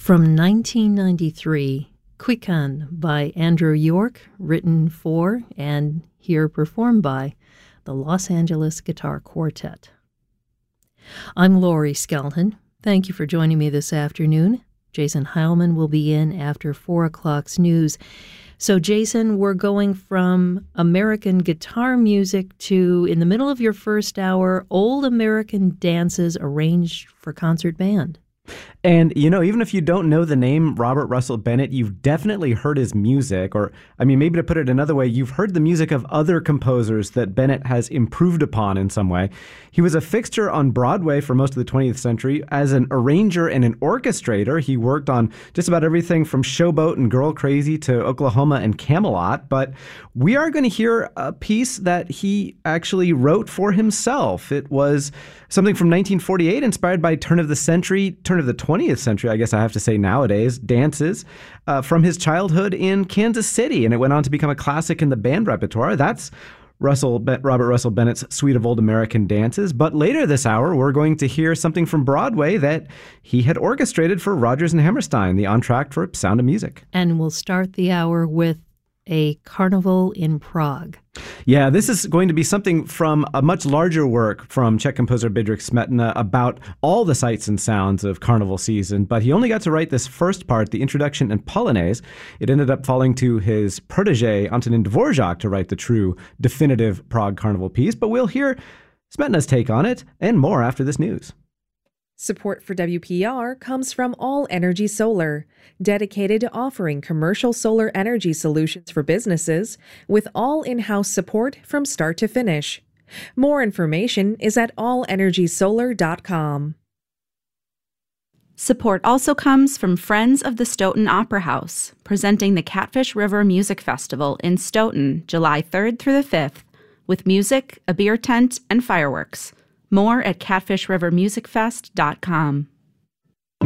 From 1993, Quican by Andrew York, written for and here performed by the Los Angeles Guitar Quartet. I'm Laurie Skelton. Thank you for joining me this afternoon. Jason Heilman will be in after 4 o'clock's news. So, Jason, we're going from American guitar music to, in the middle of your first hour, old American dances arranged for concert band. And, even if you don't know the name Robert Russell Bennett, you've definitely heard his music. Or, maybe to put it another way, you've heard the music of other composers that Bennett has improved upon in some way. He was a fixture on Broadway for most of the 20th century. As an arranger and an orchestrator, he worked on just about everything from Showboat and Girl Crazy to Oklahoma and Camelot. But we are going to hear a piece that he actually wrote for himself. It was something from 1948, inspired by turn of the 20th century, I guess I have to say nowadays, dances from his childhood in Kansas City. And it went on to become a classic in the band repertoire. That's Robert Russell Bennett's Suite of Old American Dances. But later this hour, we're going to hear something from Broadway that he had orchestrated for Rodgers and Hammerstein, the entr'acte for Sound of Music. And we'll start the hour with a Carnival in Prague. Yeah, this is going to be something from a much larger work from Czech composer Bedřich Smetana about all the sights and sounds of carnival season, but he only got to write this first part, the introduction and Polonaise. It ended up falling to his protege, Antonin Dvorak, to write the true, definitive Prague carnival piece, but we'll hear Smetana's take on it and more after this news. Support for WPR comes from All Energy Solar, dedicated to offering commercial solar energy solutions for businesses with all in-house support from start to finish. More information is at allenergysolar.com. Support also comes from Friends of the Stoughton Opera House, presenting the Catfish River Music Festival in Stoughton, July 3rd through the 5th, with music, a beer tent, and fireworks. More at catfishrivermusicfest.com.